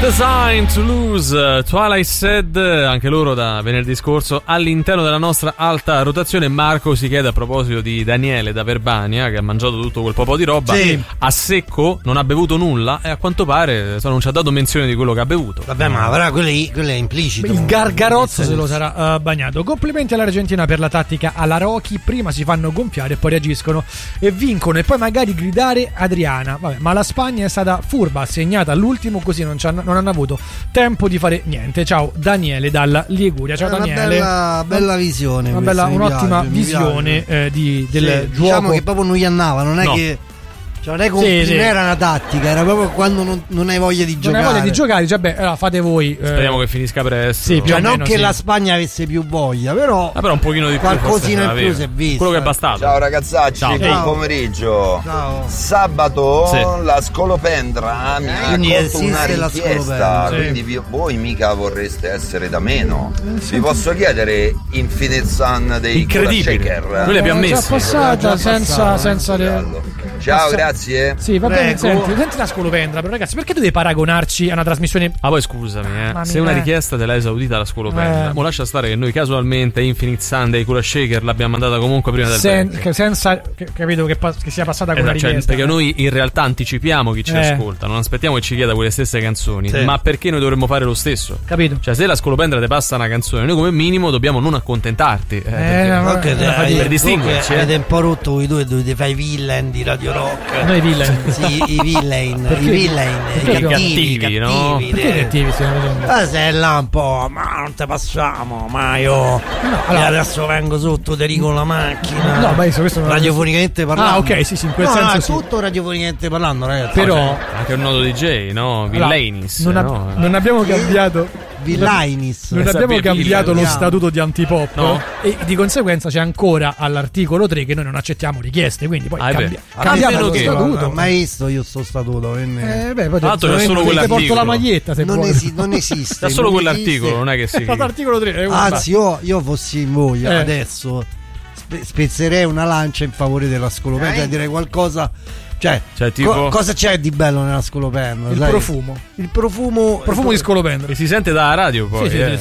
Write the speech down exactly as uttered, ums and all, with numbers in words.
Design to Lose, Twilight Sad, anche loro da venerdì scorso all'interno della nostra alta rotazione. Marco si chiede a proposito di Daniele da Verbania, che ha mangiato tutto quel po' di roba, sì. a secco, non ha bevuto nulla e a quanto pare non ci ha dato menzione di quello che ha bevuto. Vabbè, ma avrà quello è, quello è implicito. Il gargarozzo se lo sarà uh, bagnato. Complimenti all'Argentina per la tattica alla Rocky, prima si fanno gonfiare e poi reagiscono e vincono e poi magari gridare Adriana. Vabbè, ma la Spagna è stata furba, segnata all'ultimo, così non, non hanno avuto tempo di fare niente. Ciao Daniele dalla Liguria. Ciao è una Daniele. Bella, bella visione. Una questa, bella, un'ottima piace, visione eh, di, del sì, gioco. Diciamo che proprio non gli andava, non è no. che cioè non è, con, Sì, non sì. era una tattica, era proprio quando non, non hai voglia di non giocare. hai voglia di giocare, cioè, beh, allora fate voi. eh, Speriamo che finisca presto. Sì, più Cioè o non meno, che sì. la Spagna avesse più voglia, però, Ah, però un pochino di più qualcosina forse in più ce si è l'aveva. visto. Quello che è bastato. Ciao ragazzacci, Ciao. buon Ciao. pomeriggio. Ciao. Sabato Sì. la Scolopendra mi ha Quindi accolto una esiste la richiesta, Scolopendra. Sì. quindi vi- voi mica vorreste essere da meno. Vi posso chiedere Infinite dei Incredibile. Kula Shaker? Noi li abbiamo È già messi. passata Già senza, passata. senza le... Ciao, passa- grazie. Sì, va bene, Prego. senti, senti la scolopendra, però ragazzi, perché tu devi paragonarci a una trasmissione? Ah, poi scusami, eh. Mamma se mia. una richiesta te l'ha esaudita la scolopendra, Eh. mo lascia stare che noi casualmente Infinite Sunday Kula Shaker l'abbiamo mandata comunque prima del Sen- break. che senza che, capito che, pa- che sia passata con Esatto, una cioè, richiesta. perché noi in realtà anticipiamo chi ci Eh. ascolta, non aspettiamo che ci chieda quelle stesse canzoni, Sì. ma perché noi dovremmo fare lo stesso? Capito? Cioè, se la scolopendra ti passa una canzone, noi come minimo dobbiamo non accontentarti. Eh, perché- no, Ma che eh, te- una fatica. avete- per distinguerci, voi eh. avete un po' rotto voi due, dovete fare i villain di Radio Rock. Noi villain. Sì, i villain, Perché? i villain, Perché i cattivi, cattivi, i no? cattivi. Perché eh. cattivi stiamo facendo? Ah, sei là un po', ma non te passiamo, ma io allora- e adesso vengo sotto, ti rigo la macchina. No, ma io so, questo non- radiofonicamente parlando. Ah, ok, sì, sì, in quel no, senso no, è sì. tutto radiofonicamente parlando, ragazzi. Però- Cioè, anche un noto D J, no? Allora, Villainis. non, ab- no? non abbiamo cambiato Villainis. non Questa abbiamo Bia cambiato Villa, lo vediamo. statuto di Antipop, No. e di conseguenza c'è ancora all'articolo tre che noi non accettiamo richieste, quindi poi Ah, è cambia, vero. cambiamo Almeno lo che- statuto. Non ho mai visto io sto statuto. quindi- Eh, beh, poi Tra l'altro c'è ti- solo ti quell'articolo. porto la maglietta se non, vuoi. esi- non esiste. C'è solo non quell'articolo, esiste. non è che si. L'articolo tre è un Anzi, io, io fossi in voi Eh. adesso spe- spezzerei una lancia in favore della scolopendra e direi qualcosa. Cioè, Cioè, tipo- co- cosa c'è di bello nella scolopendra? il sai? profumo. Il profumo. Profumo di scolopendra. Che si sente dalla radio poi. Sì, sì, eh. sì,